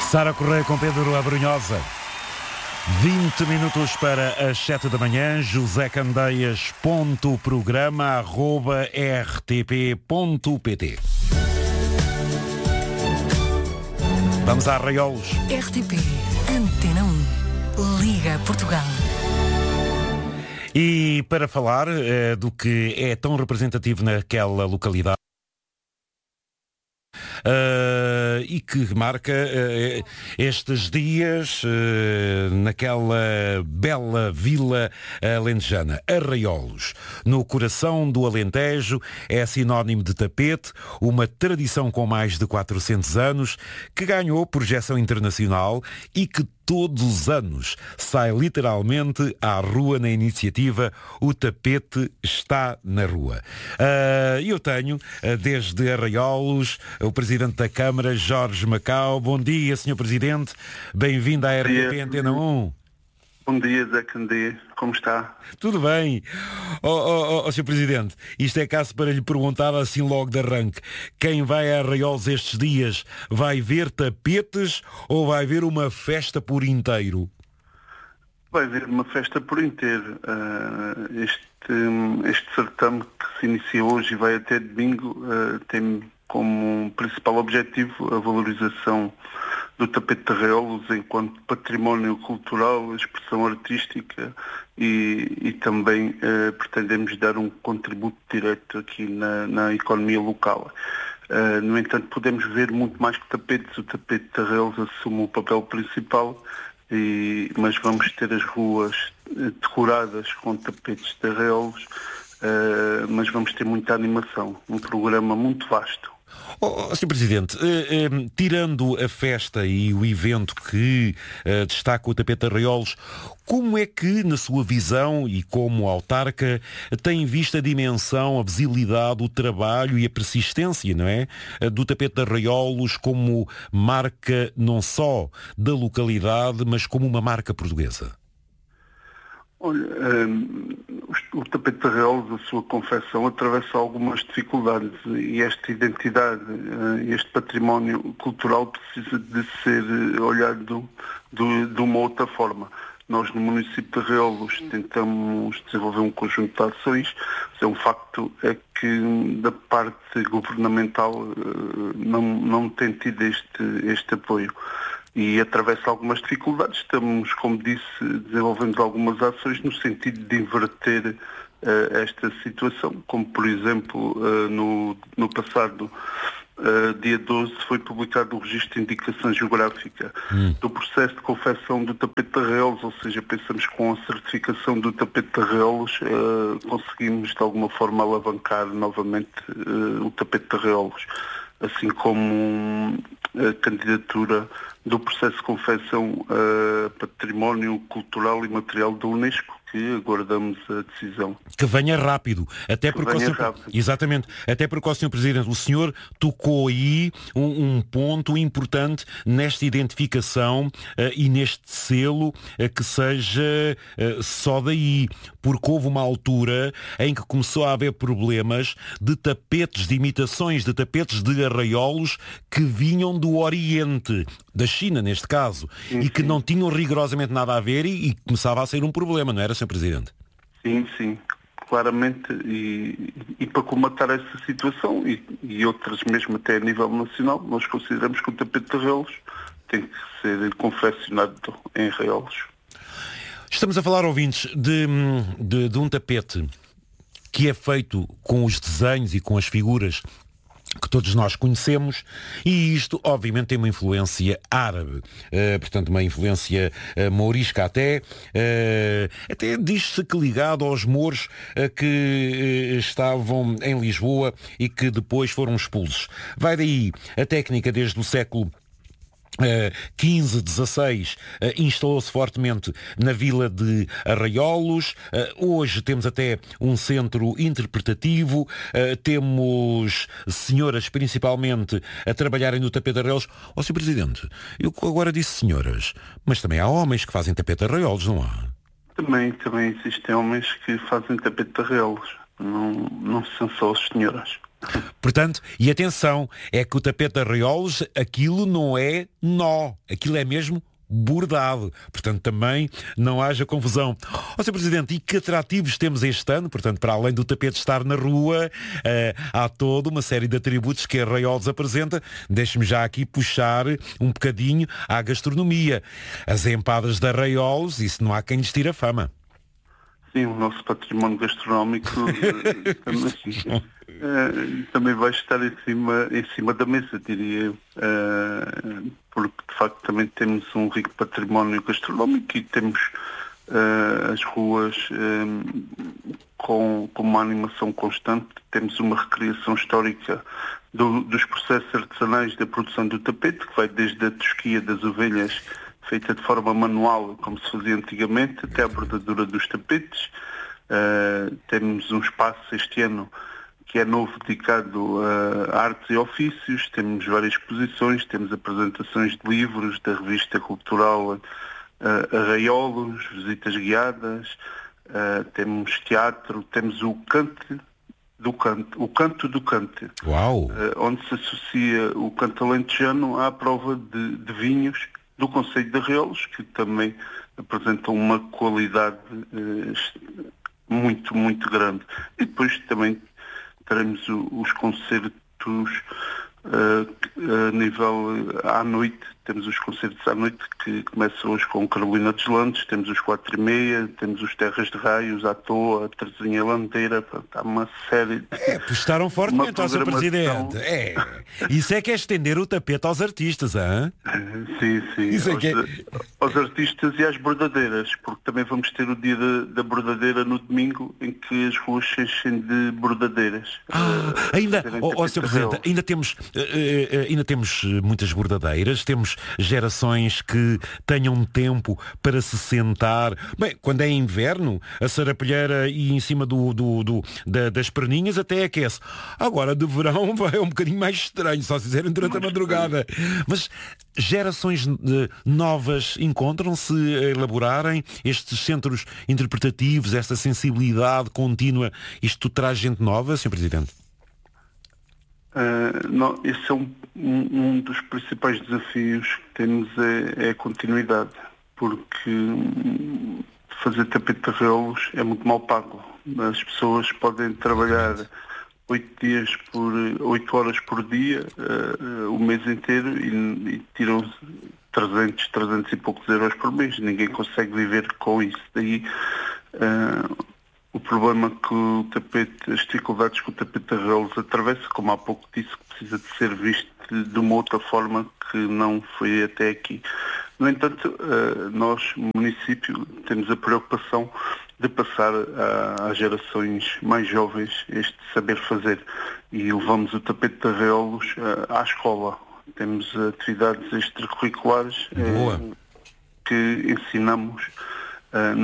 Sara Correia com Pedro Abrunhosa. 20 minutos para as 7 da manhã. José Candeias, @rtp.pt. Vamos a Arraiolos. RTP Antena 1. Liga Portugal. E para falar do que é tão representativo naquela localidade, e que marca estes dias naquela bela vila alentejana, Arraiolos. No coração do Alentejo, é sinónimo de tapete, uma tradição com mais de 400 anos, que ganhou projeção internacional e que todos os anos sai literalmente à rua na iniciativa O Tapete Está na Rua. Eu tenho, desde Arraiolos, o Presidente da Câmara, Jorge Macau. Bom dia, Sr. Presidente. Bem-vindo à RTP Antena 1. Bom dia, Zé Candé. Como está? Tudo bem. Sr. Presidente, isto é caso para lhe perguntar assim logo de arranque. Quem vai a Arraiolos estes dias vai ver tapetes ou vai ver uma festa por inteiro? Vai haver uma festa por inteiro. Este certame que se inicia hoje e vai até domingo tem como principal objetivo a valorização do tapete de Arraiolos enquanto património cultural, expressão artística e também pretendemos dar um contributo direto aqui na economia local. No entanto, podemos ver muito mais que tapetes. O tapete de Arraiolos assume o papel principal, mas vamos ter as ruas decoradas com tapetes de Arraiolos, mas vamos ter muita animação, um programa muito vasto. Sr. Presidente, tirando a festa e o evento que destaca o tapete de Arraiolos, como é que, na sua visão e como autarca, tem visto a dimensão, a visibilidade, o trabalho e a persistência, não é, do tapete de Arraiolos como marca não só da localidade, mas como uma marca portuguesa? Olha, o tapete de Arraiolos, a sua confecção, atravessa algumas dificuldades e esta identidade, este património cultural precisa de ser olhado de uma outra forma. Nós, no município de Arraiolos, tentamos desenvolver um conjunto de ações, mas um facto é que da parte governamental não tem tido este apoio. E atravessa algumas dificuldades. Estamos, como disse, desenvolvendo algumas ações no sentido de inverter esta situação, como por exemplo no passado dia 12 foi publicado o registro de indicação geográfica do processo de confecção do tapete de Arraiolos, ou seja, pensamos que com a certificação do tapete de Arraiolos conseguimos de alguma forma alavancar novamente o tapete de Arraiolos, assim como a candidatura do processo de confecção património cultural e material da Unesco, que aguardamos a decisão. Que venha rápido. Exatamente. Até porque, Sr. Presidente, o senhor tocou aí um ponto importante nesta identificação e neste selo que seja só daí. Porque houve uma altura em que começou a haver problemas de tapetes, de imitações de tapetes de Arraiolos que vinham do Oriente, da China neste caso, e que não tinham rigorosamente nada a ver e começava a ser um problema, não era, Sr. Presidente? Sim, claramente, e para comatar essa situação e outras mesmo até a nível nacional, nós consideramos que o tapete de Arraiolos tem que ser confeccionado em Arraiolos. Estamos a falar, ouvintes, de um tapete que é feito com os desenhos e com as figuras que todos nós conhecemos, e isto obviamente tem uma influência árabe, portanto uma influência mourisca até diz-se que ligado aos mouros que estavam em Lisboa e que depois foram expulsos. Vai daí a técnica desde o século XV, XVI, instalou-se fortemente na vila de Arraiolos. Hoje temos até um centro interpretativo, temos senhoras principalmente a trabalharem no tapete de Arraiolos. Sr. Presidente, eu agora disse senhoras, mas também há homens que fazem tapete de Arraiolos, não há? Também existem homens que fazem tapete de Arraiolos, não são só as senhoras. Portanto, e atenção, é que o tapete arraiolos, aquilo não é nó, aquilo é mesmo bordado. Portanto, também não haja confusão. Ó, Sr. Presidente, e que atrativos temos este ano? Portanto, para além do tapete estar na rua, há toda uma série de atributos que a Arraiolos apresenta. Deixe-me já aqui puxar um bocadinho à gastronomia. As empadas da Arraiolos, isso não há quem lhes tire a fama. Sim, o nosso património gastronómico também vai estar em cima da mesa, diria eu, porque de facto também temos um rico património gastronómico e temos as ruas com uma animação constante, temos uma recriação histórica dos processos artesanais da produção do tapete, que vai desde a tosquia das ovelhas, feita de forma manual, como se fazia antigamente, até a bordadura dos tapetes. Temos um espaço este ano que é novo, dedicado a artes e ofícios. Temos várias exposições, temos apresentações de livros da revista cultural Arraiolos, visitas guiadas, temos teatro, temos o canto do cante, Uau! onde se associa o canto alentejano à prova de vinhos do concelho de Arraiolos, que também apresentam uma qualidade muito, muito grande. E depois também teremos os concertos a nível à noite, temos os concertos à noite que começam hoje com Carolina dos Landes, temos os 4:30, temos os Terras de Raios, à toa, a Terezinha Landeira, há uma série de... Apostaram fortemente ao Sr. Presidente. Isso é que é estender o tapete aos artistas, hã? Sim, Isso é que é... aos artistas e às bordadeiras, porque também vamos ter o dia da bordadeira no domingo, em que as ruas se enchem de bordadeiras. Ainda, Sr. Presidente, ainda temos muitas bordadeiras, temos gerações que tenham tempo para se sentar. Bem, quando é inverno, a sarapilheira e em cima das perninhas até aquece. Agora, de verão, é um bocadinho mais estranho, só se fizerem durante a madrugada. Mas gerações novas encontram-se a elaborarem estes centros interpretativos, esta sensibilidade contínua. Isto traz gente nova, Sr. Presidente? Não, esse é um dos principais desafios que temos, é a continuidade, porque fazer tapete de arraiolos é muito mal pago. As pessoas podem trabalhar 8 horas por dia, o mês inteiro, e tiram 300 e poucos euros por mês. Ninguém consegue viver com isso. Daí o problema que o tapete, as dificuldades que o tapete de arraiolos atravessa, como há pouco disse, que precisa de ser visto de uma outra forma que não foi até aqui. No entanto, nós, município, temos a preocupação de passar às gerações mais jovens este saber fazer, e levamos o tapete de arraiolos à escola. Temos atividades extracurriculares que ensinamos